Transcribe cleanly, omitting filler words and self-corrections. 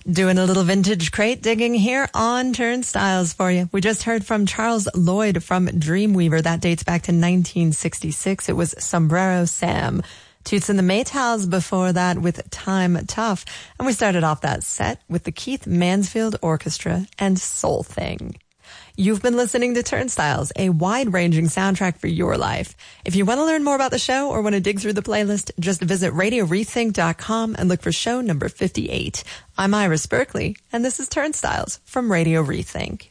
Doing a little vintage crate digging here on Turnstiles for you. We just heard from Charles Lloyd from Dreamweaver. That dates back to 1966. It was Sombrero Sam. Toots and the Maytals before that with Time Tough. And we started off that set with the Keith Mansfield Orchestra and Soul Thing. You've been listening to Turnstiles, a wide-ranging soundtrack for your life. If you want to learn more about the show or want to dig through the playlist, just visit RadioRethink.com and look for show number 58. I'm Iris Berkeley, and this is Turnstiles from Radio Rethink.